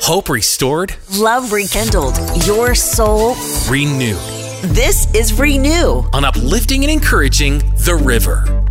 Hope restored, Love rekindled, your soul renewed. This is Renew. On uplifting and encouraging The River.